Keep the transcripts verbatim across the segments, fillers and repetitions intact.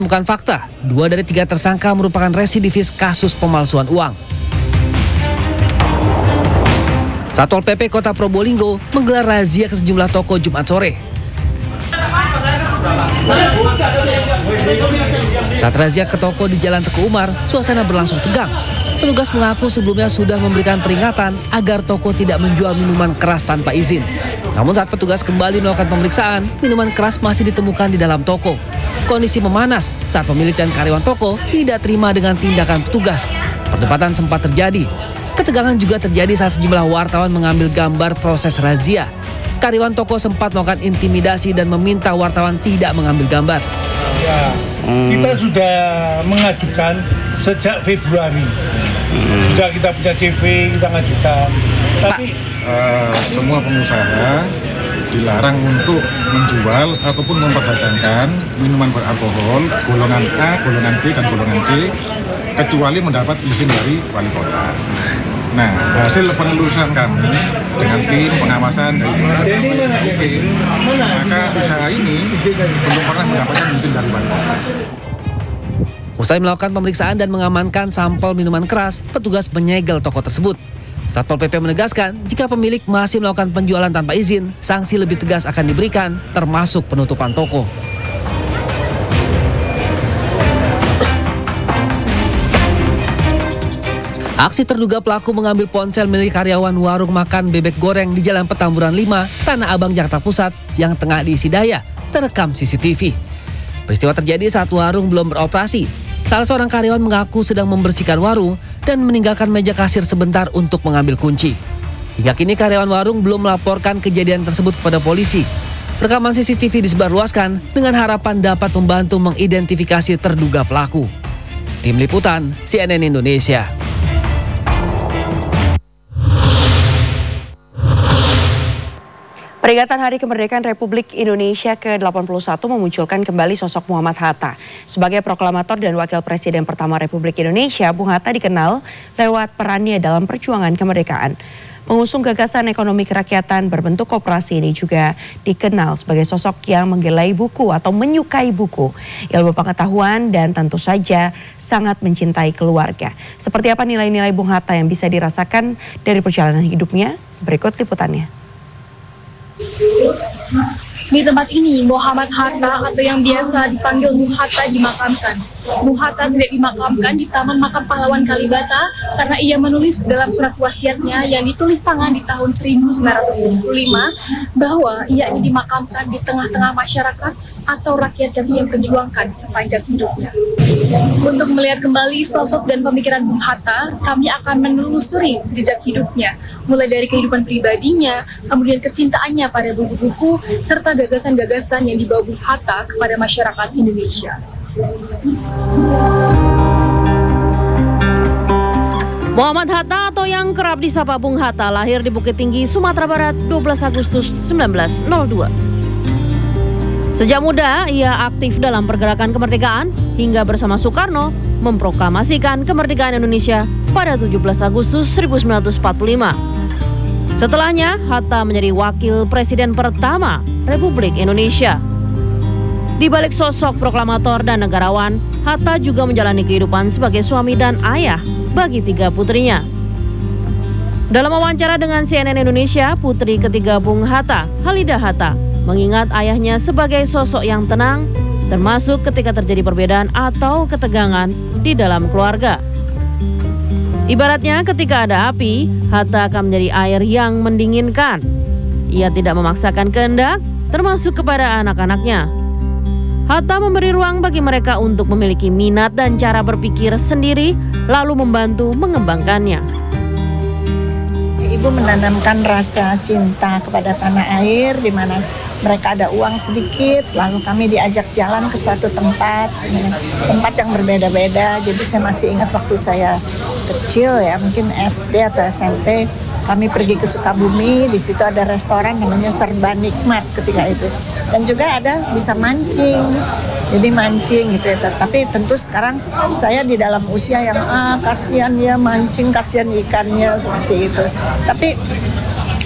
Bukan fakta, dua dari tiga tersangka merupakan residivis kasus pemalsuan uang. Satpol P P Kota Probolinggo menggelar razia ke sejumlah toko Jumat sore. Saat razia ke toko di Jalan Teguh Umar, suasana berlangsung tegang. Petugas mengaku sebelumnya sudah memberikan peringatan agar toko tidak menjual minuman keras tanpa izin. Namun saat petugas kembali melakukan pemeriksaan, minuman keras masih ditemukan di dalam toko. Kondisi memanas saat pemilik dan karyawan toko tidak terima dengan tindakan petugas. Perdebatan sempat terjadi. Ketegangan juga terjadi saat sejumlah wartawan mengambil gambar proses razia. Karyawan toko sempat melakukan intimidasi dan meminta wartawan tidak mengambil gambar. Ya, kita sudah mengajukan sejak Februari. Hmm. Sudah kita punya C V, kita mengajukan. Tapi uh, semua pengusaha dilarang untuk menjual ataupun memperdagangkan minuman beralkohol golongan A, golongan B, dan golongan C kecuali mendapat izin dari wali kota. Nah, hasil penelusuran kami dengan tim pengawasan dari D P, maka usaha ini belum pernah mendapatkan izin dari wali kota. Usai melakukan pemeriksaan dan mengamankan sampel minuman keras, petugas menyegel toko tersebut. Satpol P P menegaskan, jika pemilik masih melakukan penjualan tanpa izin, sanksi lebih tegas akan diberikan, termasuk penutupan toko. Aksi terduga pelaku mengambil ponsel milik karyawan warung makan bebek goreng di Jalan Petamburan lima, Tanah Abang, Jakarta Pusat yang tengah diisi daya, terekam C C T V. Peristiwa terjadi saat warung belum beroperasi. Salah seorang karyawan mengaku sedang membersihkan warung dan meninggalkan meja kasir sebentar untuk mengambil kunci. Hingga kini karyawan warung belum melaporkan kejadian tersebut kepada polisi. Rekaman C C T V disebarluaskan dengan harapan dapat membantu mengidentifikasi terduga pelaku. Tim Liputan C N N Indonesia. Peringatan Hari Kemerdekaan Republik Indonesia ke delapan puluh satu memunculkan kembali sosok Muhammad Hatta. Sebagai proklamator dan wakil presiden pertama Republik Indonesia, Bung Hatta dikenal lewat perannya dalam perjuangan kemerdekaan. Pengusung gagasan ekonomi kerakyatan berbentuk koperasi ini juga dikenal sebagai sosok yang menggelai buku atau menyukai buku, ilmu pengetahuan, dan tentu saja sangat mencintai keluarga. Seperti apa nilai-nilai Bung Hatta yang bisa dirasakan dari perjalanan hidupnya? Berikut liputannya. Di tempat ini, Muhammad Hatta atau yang biasa dipanggil Bung Hatta dimakamkan. Bung Hatta tidak dimakamkan di Taman Makam Pahlawan Kalibata karena ia menulis dalam surat wasiatnya yang ditulis tangan di tahun seribu sembilan ratus tujuh puluh lima bahwa ia ingin dimakamkan di tengah-tengah masyarakat atau rakyat yang ia perjuangkan sepanjang hidupnya. Untuk melihat kembali sosok dan pemikiran Bung Hatta, kami akan menelusuri jejak hidupnya, mulai dari kehidupan pribadinya, kemudian kecintaannya pada buku-buku, serta gagasan-gagasan yang dibawa Bung Hatta kepada masyarakat Indonesia. Muhammad Hatta atau yang kerap disapa Bung Hatta lahir di Bukit Tinggi, Sumatera Barat dua belas Agustus seribu sembilan ratus dua. Sejak muda, ia aktif dalam pergerakan kemerdekaan hingga bersama Soekarno memproklamasikan kemerdekaan Indonesia pada tujuh belas Agustus seribu sembilan ratus empat puluh lima. Setelahnya, Hatta menjadi wakil presiden pertama Republik Indonesia. Di balik sosok proklamator dan negarawan, Hatta juga menjalani kehidupan sebagai suami dan ayah bagi tiga putrinya. Dalam wawancara dengan C N N Indonesia, putri ketiga Bung Hatta, Halida Hatta, mengingat ayahnya sebagai sosok yang tenang, termasuk ketika terjadi perbedaan atau ketegangan di dalam keluarga. Ibaratnya ketika ada api, Hatta akan menjadi air yang mendinginkan. Ia tidak memaksakan kehendak, termasuk kepada anak-anaknya. Hatta memberi ruang bagi mereka untuk memiliki minat dan cara berpikir sendiri, lalu membantu mengembangkannya. Ibu menanamkan rasa cinta kepada tanah air, di mana mereka ada uang sedikit, lalu kami diajak jalan ke suatu tempat, tempat yang berbeda-beda. Jadi saya masih ingat waktu saya kecil ya, mungkin S D atau S M P, kami pergi ke Sukabumi, di situ ada restoran namanya Serba Nikmat ketika itu. Dan juga ada bisa mancing, jadi mancing gitu ya. Tapi tentu sekarang saya di dalam usia yang ah kasihan ya mancing, kasihan ikannya seperti itu. Tapi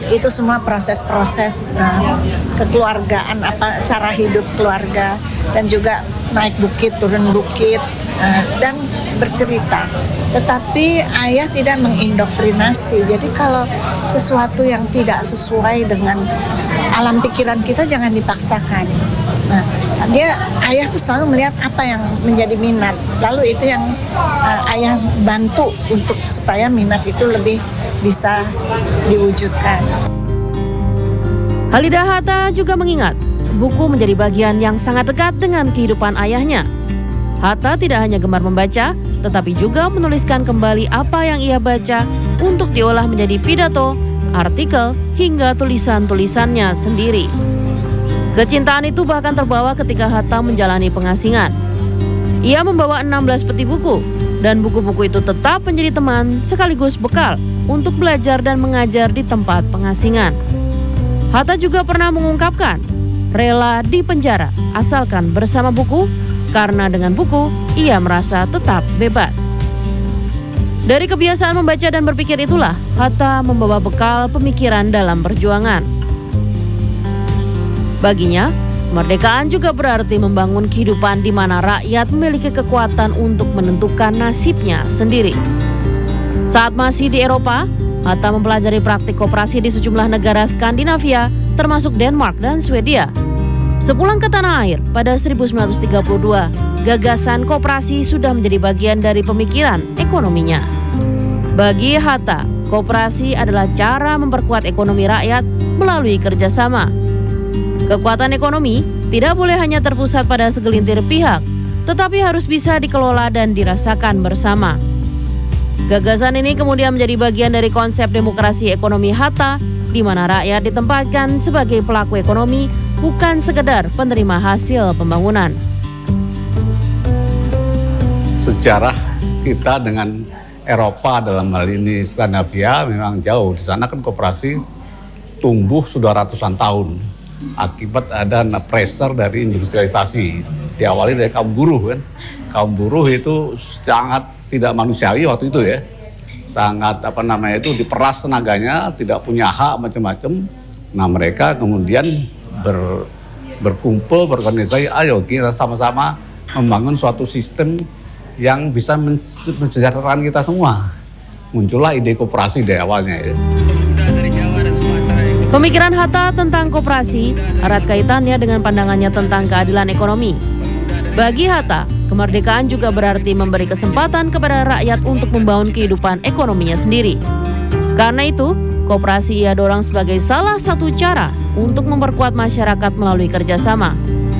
itu semua proses-proses uh, kekeluargaan, apa cara hidup keluarga, dan juga naik bukit, turun bukit, uh, dan bercerita. Tetapi ayah tidak mengindoktrinasi. Jadi kalau sesuatu yang tidak sesuai dengan alam pikiran kita jangan dipaksakan. Nah, dia ayah tuh selalu melihat apa yang menjadi minat. Lalu itu yang uh, ayah bantu untuk supaya minat itu lebih bisa diwujudkan. Halidah Hatta juga mengingat buku menjadi bagian yang sangat dekat dengan kehidupan ayahnya. Hatta tidak hanya gemar membaca, tetapi juga menuliskan kembali apa yang ia baca untuk diolah menjadi pidato, artikel, hingga tulisan-tulisannya sendiri. Kecintaan itu bahkan terbawa ketika Hatta menjalani pengasingan. Ia membawa enam belas peti buku, dan buku-buku itu tetap menjadi teman sekaligus bekal untuk belajar dan mengajar di tempat pengasingan. Hatta juga pernah mengungkapkan rela di penjara asalkan bersama buku, karena dengan buku ia merasa tetap bebas. Dari kebiasaan membaca dan berpikir itulah Hatta membawa bekal pemikiran dalam perjuangan. Baginya, kemerdekaan juga berarti membangun kehidupan di mana rakyat memiliki kekuatan untuk menentukan nasibnya sendiri. Saat masih di Eropa, Hatta mempelajari praktik koperasi di sejumlah negara Skandinavia, termasuk Denmark dan Swedia. Sepulang ke tanah air pada seribu sembilan ratus tiga puluh dua, gagasan koperasi sudah menjadi bagian dari pemikiran ekonominya. Bagi Hatta, koperasi adalah cara memperkuat ekonomi rakyat melalui kerjasama. Kekuatan ekonomi tidak boleh hanya terpusat pada segelintir pihak, tetapi harus bisa dikelola dan dirasakan bersama. Gagasan ini kemudian menjadi bagian dari konsep demokrasi ekonomi Hatta, di mana rakyat ditempatkan sebagai pelaku ekonomi, bukan sekedar penerima hasil pembangunan. Sejarah kita dengan Eropa dalam hal ini Skandinavia memang jauh. Di sana kan koperasi tumbuh sudah ratusan tahun akibat ada pressure dari industrialisasi. Diawali dari kaum buruh kan. Kaum buruh itu sangat tidak manusiawi waktu itu ya. Sangat apa namanya itu diperas tenaganya, tidak punya hak macam-macam. Nah, mereka kemudian ber, berkumpul, berorganisasi, ayo kita sama-sama membangun suatu sistem yang bisa mensejahterakan kita semua. Muncullah ide koperasi dari awalnya ya. Pemikiran Hatta tentang koperasi erat kaitannya dengan pandangannya tentang keadilan ekonomi. Bagi Hatta, kemerdekaan juga berarti memberi kesempatan kepada rakyat untuk membangun kehidupan ekonominya sendiri. Karena itu, koperasi ia dorong sebagai salah satu cara untuk memperkuat masyarakat melalui kerjasama.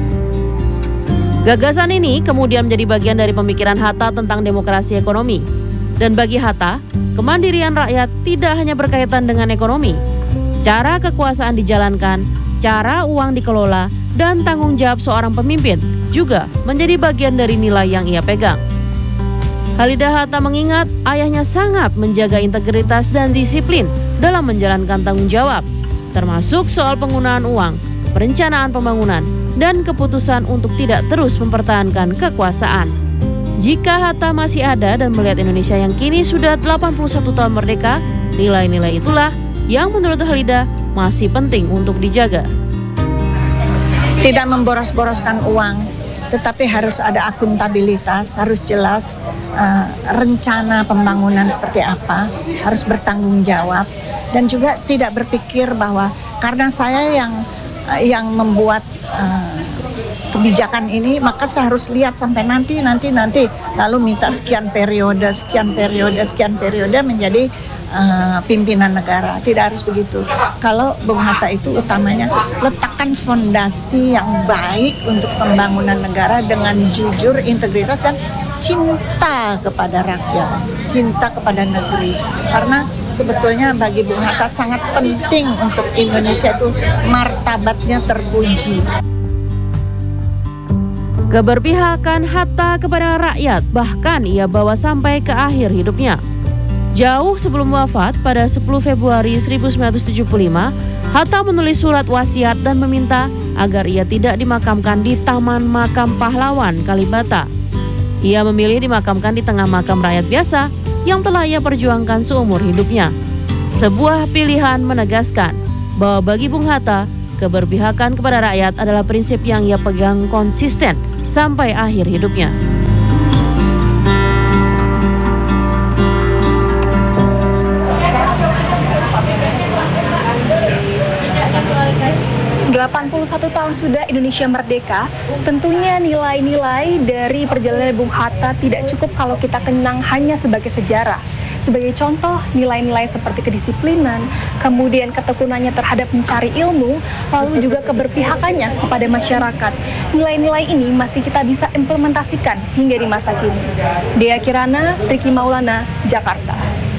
Gagasan ini kemudian menjadi bagian dari pemikiran Hatta tentang demokrasi ekonomi. Dan bagi Hatta, kemandirian rakyat tidak hanya berkaitan dengan ekonomi. Cara kekuasaan dijalankan, cara uang dikelola, dan tanggung jawab seorang pemimpin juga menjadi bagian dari nilai yang ia pegang. Halidah Hatta mengingat ayahnya sangat menjaga integritas dan disiplin dalam menjalankan tanggung jawab, termasuk soal penggunaan uang, perencanaan pembangunan, dan keputusan untuk tidak terus mempertahankan kekuasaan. Jika Hatta masih ada dan melihat Indonesia yang kini sudah delapan puluh satu tahun merdeka, nilai-nilai itulah yang menurut Halidah masih penting untuk dijaga. Tidak memboros-boroskan uang, tetapi harus ada akuntabilitas, harus jelas uh, rencana pembangunan seperti apa, harus bertanggung jawab, dan juga tidak berpikir bahwa karena saya yang uh, yang membuat uh, kebijakan ini, maka saya harus lihat sampai nanti, nanti, nanti, lalu minta sekian periode, sekian periode, sekian periode menjadi uh, pimpinan negara. Tidak harus begitu. Kalau Bung Hatta itu utamanya letakkan fondasi yang baik untuk pembangunan negara dengan jujur, integritas, dan cinta kepada rakyat, cinta kepada negeri. Karena sebetulnya bagi Bung Hatta sangat penting untuk Indonesia itu martabatnya terpuji. Keberpihakan Hatta kepada rakyat bahkan ia bawa sampai ke akhir hidupnya. Jauh sebelum wafat pada sepuluh Februari seribu sembilan ratus tujuh puluh lima, Hatta menulis surat wasiat dan meminta agar ia tidak dimakamkan di Taman Makam Pahlawan Kalibata. Ia memilih dimakamkan di tengah makam rakyat biasa yang telah ia perjuangkan seumur hidupnya. Sebuah pilihan menegaskan bahwa bagi Bung Hatta, keberpihakan kepada rakyat adalah prinsip yang ia pegang konsisten sampai akhir hidupnya. delapan puluh satu tahun sudah Indonesia merdeka, tentunya nilai-nilai dari perjalanan Bung Hatta tidak cukup kalau kita kenang hanya sebagai sejarah. Sebagai contoh, nilai-nilai seperti kedisiplinan, kemudian ketekunannya terhadap mencari ilmu, lalu juga keberpihakannya kepada masyarakat. Nilai-nilai ini masih kita bisa implementasikan hingga di masa kini. Dea Kirana, Riki Maulana, Jakarta.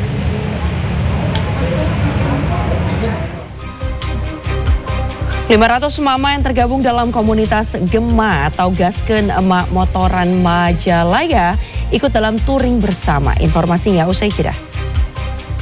lima ratus mama yang tergabung dalam komunitas Gema atau Gaskeun Emak Motoran Majalaya ikut dalam touring bersama. Informasinya usai jeda.